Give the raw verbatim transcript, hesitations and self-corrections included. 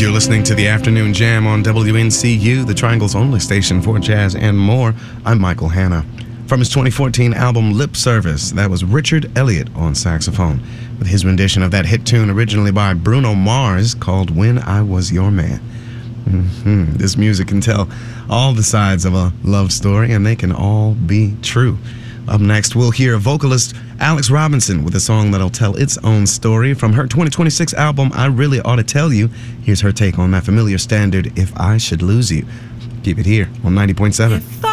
You're listening to the Afternoon Jam on W N C U, the Triangle's only station for jazz and more. I'm Michael Hanna. From his twenty fourteen album Lip Service, that was Richard Elliott on saxophone, with his rendition of that hit tune originally by Bruno Mars called When I Was Your Man. Mm-hmm. This music can tell all the sides of a love story, and they can all be true. Up next, we'll hear vocalist Alex Robinson with a song that'll tell its own story. From her twenty twenty-six album, I Really Ought to Tell You, here's her take on that familiar standard, If I Should Lose You. Keep it here on ninety point seven. If